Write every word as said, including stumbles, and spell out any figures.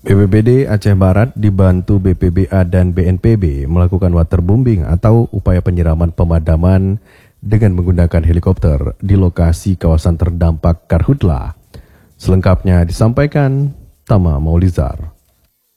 B P B D Aceh Barat dibantu B P B A dan B N P B melakukan waterbombing atau upaya penyiraman pemadaman dengan menggunakan helikopter di lokasi kawasan terdampak Karhutla. Selengkapnya disampaikan Tama Maulizar.